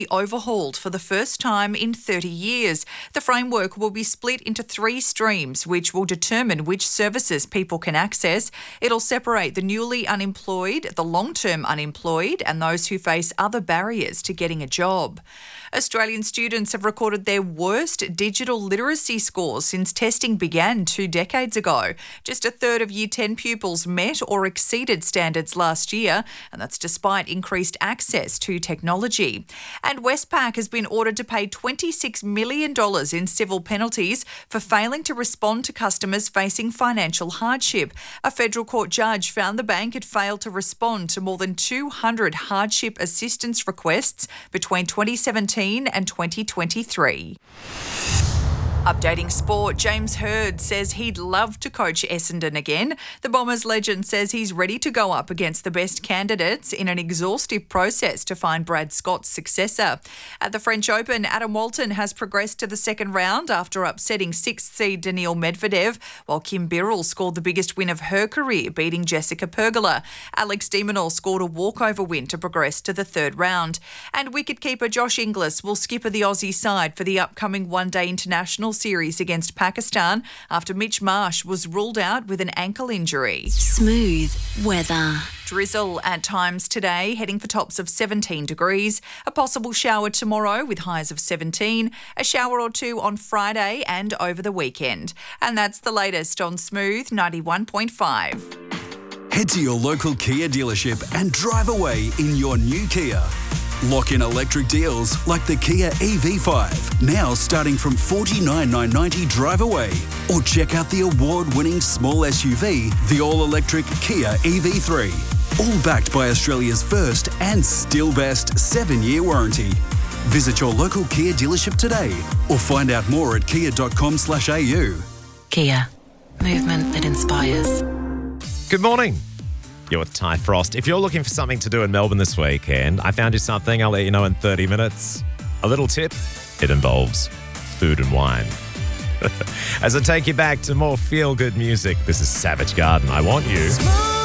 overhauled for the first time in 30 years. The framework will be split into 3 streams, which will determine which services people can access. It'll separate the newly unemployed, the long-term unemployed, and those who face other barriers to getting a job. Australian students have recorded their worst digital literacy scores since testing began 2 decades ago. Just a third of Year 10 pupils met or exceeded standards last year, and that's despite increased access to technology. And Westpac has been ordered to pay $26 million in civil penalties for failing to respond to customers facing financial hardship. A federal court judge found the bank had failed to respond to more than 200 hardship assistance requests between 2017 and 2023. Updating sport, James Hird says he'd love to coach Essendon again. The Bombers legend says he's ready to go up against the best candidates in an exhaustive process to find Brad Scott's successor. At the French Open, Adam Walton has progressed to the second round after upsetting 6th seed Daniil Medvedev, while Kim Birrell scored the biggest win of her career, beating Jessica Pergola. Alex de Minaur scored a walkover win to progress to the third round. And wicketkeeper Josh Inglis will skipper the Aussie side for the upcoming one-day international series against Pakistan after Mitch Marsh was ruled out with an ankle injury. Smooth weather. Drizzle at times today, heading for tops of 17 degrees. A possible shower tomorrow with highs of 17. A shower or 2 on Friday and over the weekend. And that's the latest on Smooth 91.5. Head to your local Kia dealership and drive away in your new Kia. Lock in electric deals like the Kia EV5, now starting from $49,990 drive away. Or check out the award-winning small SUV, the all-electric Kia EV3. All backed by Australia's first and still best 7-year warranty. Visit your local Kia dealership today or find out more at kia.com/au. Kia. Movement that inspires. Good morning. You're with Ty Frost. If you're looking for something to do in Melbourne this weekend, I found you something. I'll let you know in 30 minutes. A little tip, it involves food and wine. As I take you back to more feel-good music, this is Savage Garden. I Want You.